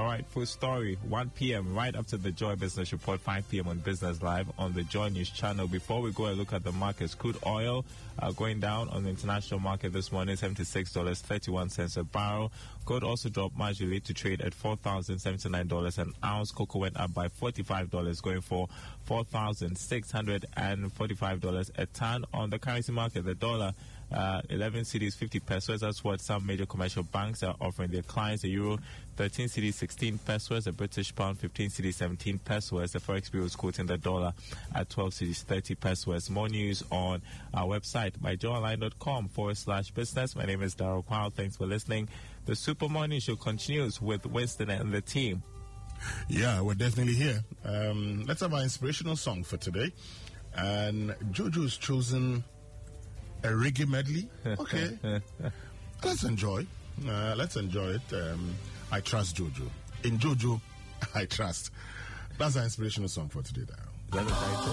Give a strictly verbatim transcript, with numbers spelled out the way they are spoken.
right, full story, one p.m. right up to the Joy Business Report, five p.m. on Business Live on the Joy News channel. Before we go and look at the markets, crude oil uh, going down on the international market this morning, seventy-six dollars and thirty-one cents a barrel. Gold also dropped marginally to trade at four thousand seventy-nine dollars an ounce. Cocoa went up by forty-five dollars, going for four thousand six hundred forty-five dollars a ton. On the currency market, the dollar, uh, eleven cedis, fifty pesos. That's what some major commercial banks are offering their clients. The euro, thirteen cedis, sixteen pesos. The British pound, fifteen cedis, seventeen pesos. The Forex Bureau is quoting the dollar at twelve cedis, thirty pesos. More news on our website, myjoyonline.com forward slash business. My name is Daryl Kwao. Thanks for listening. The Super Morning Show continues with Winston and the team. Yeah, we're definitely here. Um, let's have our inspirational song for today. And Jojo's chosen a reggae medley. Okay. Let's enjoy. Uh, let's enjoy it. Um, I trust Jojo. In Jojo, I trust. That's our inspirational song for today, Daryl.